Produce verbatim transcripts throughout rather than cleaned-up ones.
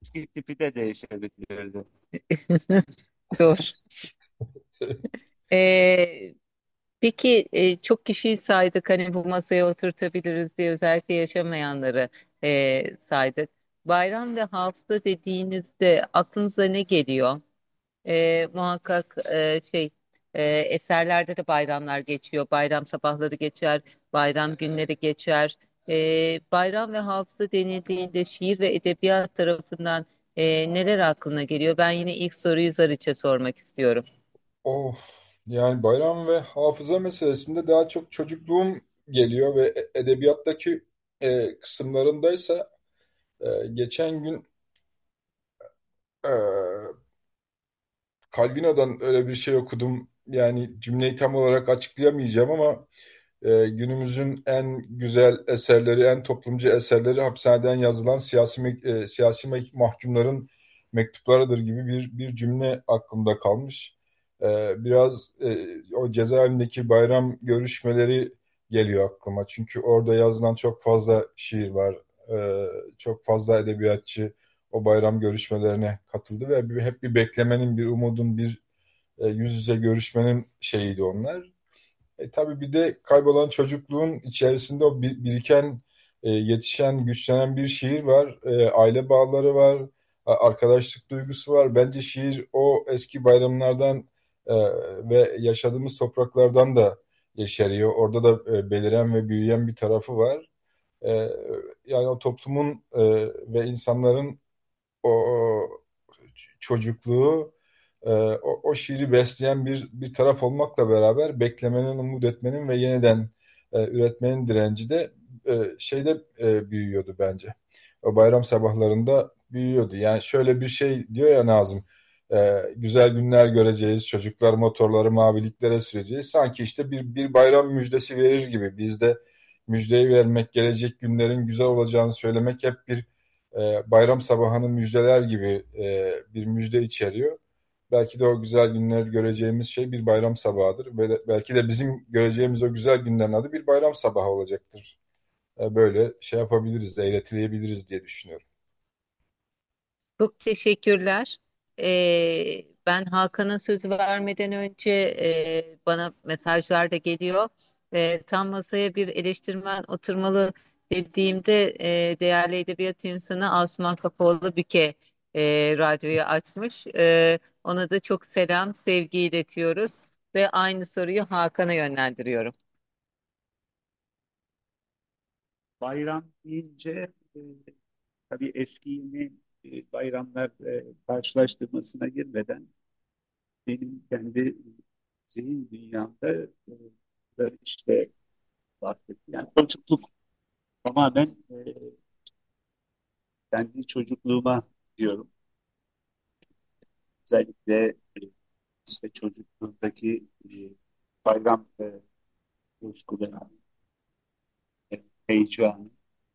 İlişki tipi de değişebilirdi. Doğru. Ee, peki e, çok kişiyi saydık hani bu masaya oturtabiliriz diye özellikle yaşamayanları e, saydık. Bayram ve hafta dediğinizde aklınıza ne geliyor? E, muhakkak e, şey e, eserlerde de bayramlar geçiyor. Bayram sabahları geçer, bayram günleri geçer. E, bayram ve hafıza denildiğinde şiir ve edebiyat tarafından e, neler aklına geliyor? Ben yine ilk soruyu Zariç'e sormak istiyorum. Of, yani bayram ve hafıza meselesinde daha çok çocukluğum geliyor ve e- edebiyattaki e, kısımlarındaysa e, geçen gün e, Calvino'dan öyle bir şey okudum. Yani cümleyi tam olarak açıklayamayacağım ama e, günümüzün en güzel eserleri, en toplumcu eserleri hapishaneden yazılan siyasi me- e, siyasi me- mahkumların mektuplarıdır gibi bir bir cümle aklımda kalmış. E, biraz e, o cezaevindeki bayram görüşmeleri geliyor aklıma. Çünkü orada yazılan çok fazla şiir var. E, çok fazla edebiyatçı o bayram görüşmelerine katıldı ve bir- hep bir beklemenin, bir umudun, bir e, yüz yüze görüşmenin şeyiydi onlar. E, tabii bir de kaybolan çocukluğun içerisinde o bir- biriken, e, yetişen, güçlenen bir şiir var. E, aile bağları var, a- arkadaşlık duygusu var. Bence şiir o eski bayramlardan e, ve yaşadığımız topraklardan da yeşeriyor. Orada da e, beliren ve büyüyen bir tarafı var. E, Yani o toplumun e, ve insanların o çocukluğu, e, o, o şiiri besleyen bir bir taraf olmakla beraber beklemenin, umut etmenin ve yeniden e, üretmenin direnci de e, şeyde e, büyüyordu bence. O bayram sabahlarında büyüyordu. Yani şöyle bir şey diyor ya Nazım, e, güzel günler göreceğiz, çocuklar motorları maviliklere süreceğiz. Sanki işte bir, bir bayram müjdesi verir gibi. Bizde müjdeyi vermek, gelecek günlerin güzel olacağını söylemek hep bir e, bayram sabahını müjdeler gibi e, bir müjde içeriyor. Belki de o güzel günler göreceğimiz şey bir bayram sabahıdır. Ve de- belki de bizim göreceğimiz o güzel günlerin adı bir bayram sabahı olacaktır. E, böyle şey yapabiliriz, eğretileyebiliriz diye düşünüyorum. Çok teşekkürler. Ee, ben Hakan'a söz vermeden önce e, bana mesajlar da geliyor. Ee, tam masaya bir eleştirmen oturmalı dediğimde e, değerli edebiyat insanı Asuman Kapaoğlu Büke e, radyoyu açmış. E, ona da çok selam, sevgi iletiyoruz ve aynı soruyu Hakan'a yönlendiriyorum. Bayram deyince e, tabii eski yeni e, bayramlar e, karşılaştırmasına girmeden benim kendi zihin dünyamda e, da işte bahsettim. Yani çocukluk tamamen e, kendi çocukluğuma diyorum. Özellikle e, işte çocukluğumdaki e, bayram e, coşkuları, e, heyecanı.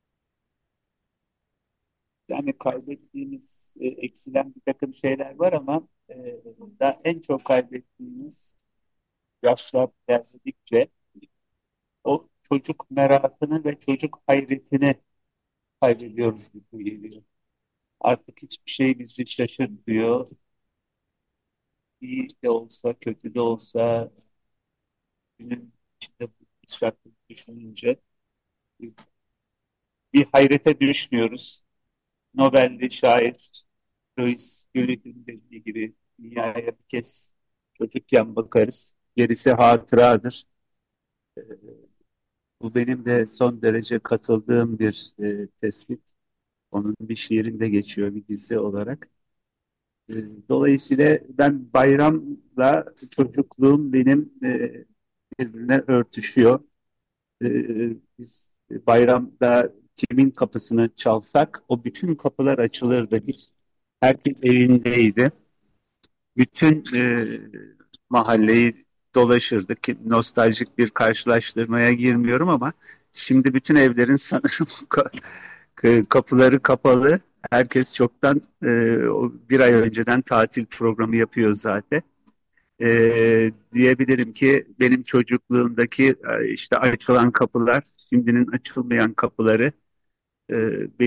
Yani kaybettiğimiz, e, eksilen bir takım şeyler var ama e, da en çok kaybettiğimiz yaşlar ilerledikçe o çocuk merakını ve çocuk hayretini kaybediyoruz gibi geliyor. Artık hiçbir şey bizi şaşırtmıyor. İyi de olsa, kötü de olsa günün içinde bu şartları düşününce bir hayrete düşmüyoruz. Nobel'li şair Louis Gülle'nin dediği gibi dünyaya bir kez çocukken bakarız. Gerisi hatıradır. Ee, Bu benim de son derece katıldığım bir e, tespit. Onun bir şiirinde geçiyor bir dizi olarak. Ee, Dolayısıyla ben bayramla çocukluğum benim e, birbirine örtüşüyor. Ee, Biz bayramda kimin kapısını çalsak o bütün kapılar açılırdı. Hiç, herkes evindeydi. Bütün e, mahalleyi dolaşırdık. Ki nostaljik bir karşılaştırmaya girmiyorum ama şimdi bütün evlerin sanırım ka- kapıları kapalı. Herkes çoktan e, o bir ay önceden tatil programı yapıyor zaten. E, diyebilirim ki benim çocukluğumdaki e, işte açılan kapılar, şimdinin açılmayan kapıları e,